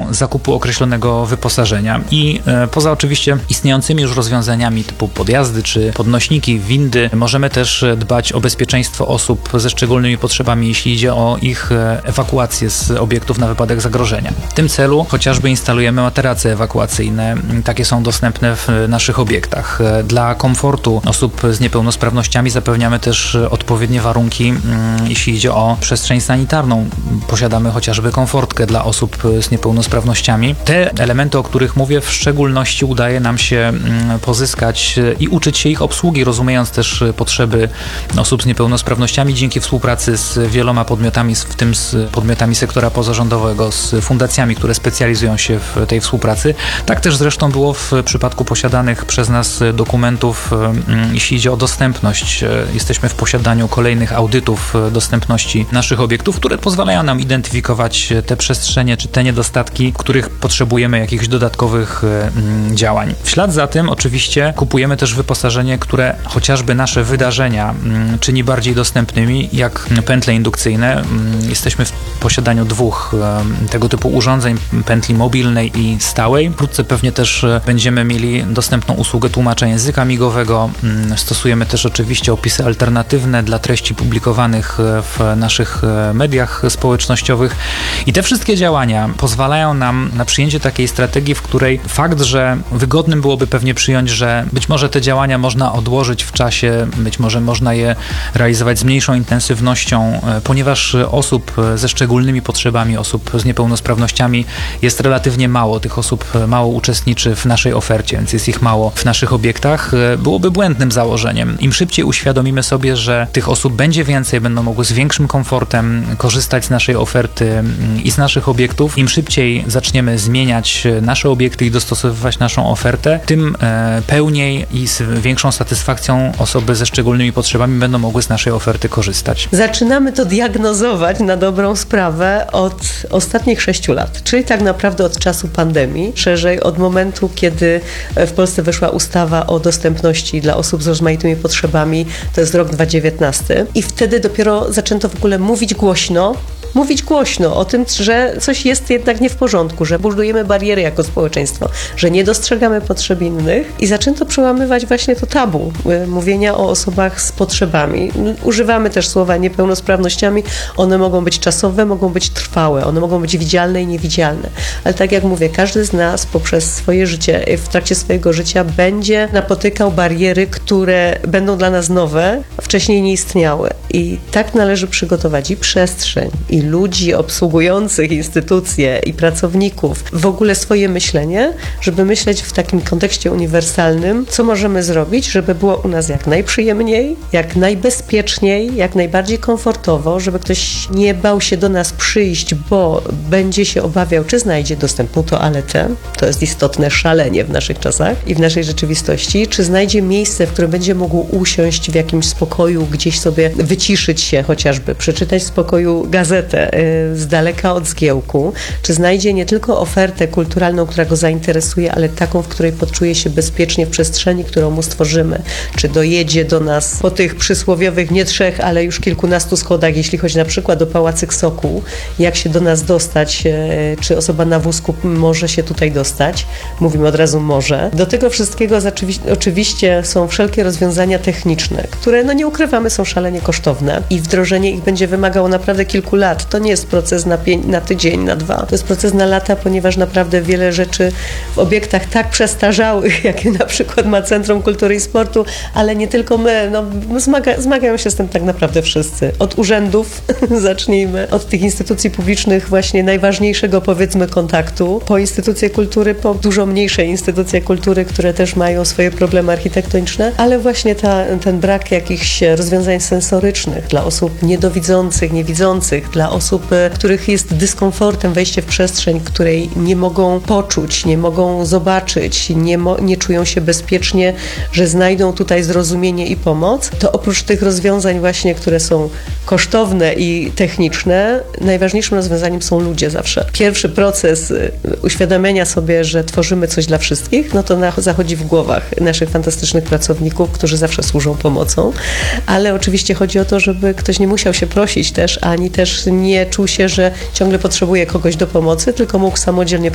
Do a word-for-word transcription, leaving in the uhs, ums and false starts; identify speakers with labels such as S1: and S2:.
S1: zakupu określonego wyposażenia. I e, poza oczywiście istniejącymi już rozwiązaniami typu podjazdy czy podnośniki, windy, możemy też dbać o bezpieczeństwo osób ze szczególnymi potrzebami, jeśli idzie o ich ewakuację z obiektów na wypadek zagrożenia. W tym celu chociażby instalujemy materace ewakuacyjne. Takie są dostępne w naszych obiektach. Dla komfortu osób z niepełnosprawnościami zapewniamy też odpowiednie warunki, jeśli idzie o przestrzeń sanitarną. Posiadamy chociażby komfortkę dla osób z niepełnosprawnościami. Te elementy, o których mówię, w szczególności udaje nam się pozyskać i uczyć się ich obsługi, rozumiejąc też potrzeby osób z niepełnosprawnościami dzięki współpracy z wieloma podmiotami, w tym z podmiotami sektora pozarządowego, z fundacjami, które specjalizują się w tej współpracy. Tak też zresztą było w przypadku posiadanych przez nas dokumentów, jeśli idzie o dostępność. Jesteśmy w posiadaniu kolejnych audytów dostępności naszych obiektów, które pozwalają nam identyfikować te przestrzenie czy te niedostatki, których potrzebujemy jakichś dodatkowych działań. W ślad za tym oczywiście kupujemy też wyposażenie, które chociażby nasze wydarzenia czyni bardziej dostępnymi, jak pętle indukcyjne. Jesteśmy w posiadaniu dwóch tego typu urządzeń, pętli mobilnej i stałej. Wkrótce pewnie też będziemy mieli dostępną usługę tłumacza języka migowego. Stosujemy też oczywiście opisy alternatywne dla treści publikowanych w naszych mediach społecznościowych. I te wszystkie działania pozwalają nam na przyjęcie takiej strategii, w której fakt, że wygodnym byłoby pewnie przyjąć, że być może te działania można odłożyć w czasie, być może można je realizować z mniejszą intensywnością, ponieważ osób ze szczególnymi potrzebami, osób z niepełnosprawnościami jest relatywnie mało. Tych osób mało uczestniczy w naszej ofercie, więc jest ich mało w naszych obiektach. Byłoby błędnym założeniem. Im szybciej uświadomimy sobie, że tych osób będzie więcej, będą mogły z większym komfortem korzystać z naszej oferty i z naszych obiektów, im szybciej zaczniemy zmieniać nasze obiekty i dostosowywać naszą ofertę, tym pełniej i z większą satysfakcją osoby ze szczególnymi potrzebami będą mogły z naszej oferty korzystać.
S2: Zaczynamy to diagnozować na dobrą sprawę od ostatnich sześciu lat, czyli tak naprawdę od czasu pandemii, szerzej od momentu, kiedy w Polsce weszła ustawa o dostępności dla osób z rozmaitymi potrzebami, to jest rok dwa tysiące dziewiętnasty i wtedy dopiero zaczęto w ogóle mówić głośno, mówić głośno o tym, że coś jest jednak nie w porządku, że budujemy bariery jako społeczeństwo, że nie dostrzegamy potrzeb innych i zaczęto przełamywać właśnie to tabu mówienia o osobach z potrzebami. Używamy też słowa niepełnosprawnościami, one mogą być czasowe, mogą być trwałe, one mogą być widzialne i niewidzialne, ale tak jak mówię, każdy z nas poprzez swoje życie, w trakcie swojego życia będzie napotykał bariery, które będą dla nas nowe, wcześniej nie istniały i tak należy przygotować i przestrzeń, i ludzi obsługujących instytucje i pracowników, w ogóle swoje myślenie, żeby myśleć w takim kontekście uniwersalnym, co możemy zrobić, żeby było u nas jak najprzyjemniej, jak najbezpieczniej, jak najbardziej komfortowo, żeby ktoś nie bał się do nas przyjść, bo będzie się obawiał, czy znajdzie dostępną toaletę, to jest istotne szalenie w naszych czasach i w naszej rzeczywistości, czy znajdzie miejsce, w którym będzie mógł usiąść w jakimś spokoju, gdzieś sobie wyciszyć się chociażby, przeczytać w spokoju gazetę z daleka od zgiełku, czy znajdzie nie tylko ofertę kulturalną, która go zainteresuje, ale taką, w której poczuje się bezpiecznie w przestrzeni, którą mu stworzymy, czy dojedzie do nas po tych przysłowiowych nie trzech, ale już kilkunastu schodach, jeśli chodzi na przykład o Pałacyk Sokół, jak się do nas dostać, czy osoba na wózku może się tutaj dostać, mówimy od razu może. Do tego wszystkiego oczywiście są wszelkie rozwiązania techniczne, które, no nie ukrywamy, są szalenie kosztowne i wdrożenie ich będzie wymagało naprawdę kilku lat. To nie jest proces na, pię- na tydzień, na dwa. To jest proces na lata, ponieważ naprawdę wiele rzeczy w obiektach tak przestarzałych, jakie na przykład ma Centrum Kultury i Sportu, ale nie tylko my, no, zmaga- zmagają się z tym tak naprawdę wszyscy. Od urzędów zacznijmy, od tych instytucji publicznych właśnie najważniejszego, powiedzmy, kontaktu, po instytucje kultury, po dużo mniejsze instytucje kultury, które też mają swoje problemy architektoniczne, ale właśnie ta, ten brak jakichś rozwiązań sensorycznych dla osób niedowidzących, niewidzących, dla osób, których jest dyskomfortem wejście w przestrzeń, w której nie mogą poczuć, nie mogą zobaczyć, nie, mo- nie czują się bezpiecznie, że znajdą tutaj zrozumienie i pomoc, to oprócz tych rozwiązań właśnie, które są kosztowne i techniczne, najważniejszym rozwiązaniem są ludzie zawsze. Pierwszy proces uświadamiania sobie, że tworzymy coś dla wszystkich, no to na, zachodzi w głowach naszych fantastycznych pracowników, którzy zawsze służą pomocą, ale oczywiście chodzi o to, żeby ktoś nie musiał się prosić też, ani też nie czuł się, że ciągle potrzebuje kogoś do pomocy, tylko mógł samodzielnie